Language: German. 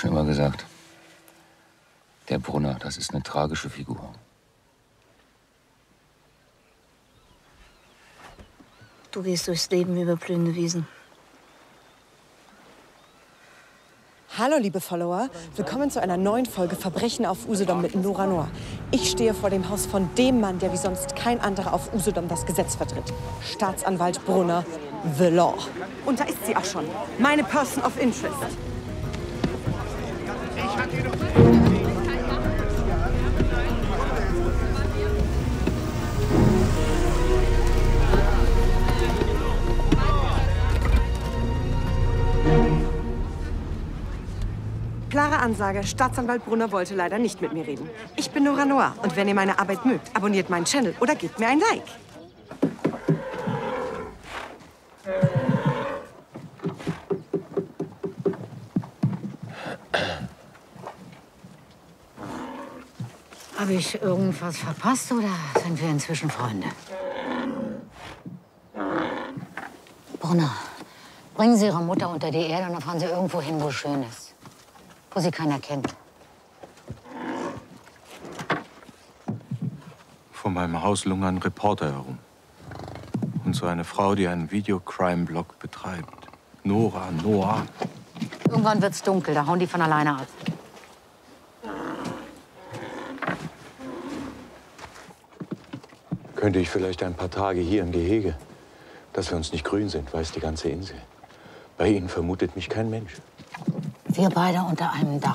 schon immer gesagt. Der Brunner, das ist eine tragische Figur. Du gehst durchs Leben über blühende Wiesen. Hallo, liebe Follower. Willkommen zu einer neuen Folge Verbrechen auf Usedom mit Nora Noah. Ich stehe vor dem Haus von dem Mann, der wie sonst kein anderer auf Usedom das Gesetz vertritt. Staatsanwalt Brunner, The Law. Und da ist sie auch schon, meine Person of Interest. Klare Ansage, Staatsanwalt Brunner wollte leider nicht mit mir reden. Ich bin Nora Noah und wenn ihr meine Arbeit mögt, abonniert meinen Channel oder gebt mir ein Like. Habe ich irgendwas verpasst oder sind wir inzwischen Freunde? Brunner, bringen Sie Ihre Mutter unter die Erde und dann fahren Sie irgendwo hin, wo es schön ist. Wo sie keiner kennt. Vor meinem Haus lungern Reporter herum. Und so eine Frau, die einen Videocrime-Blog betreibt. Nora Noah. Irgendwann wird's dunkel, da hauen die von alleine ab. Könnte ich vielleicht ein paar Tage hier im Gehege? Dass wir uns nicht grün sind, weiß die ganze Insel. Bei Ihnen vermutet mich kein Mensch. Wir beide unter einem Dach.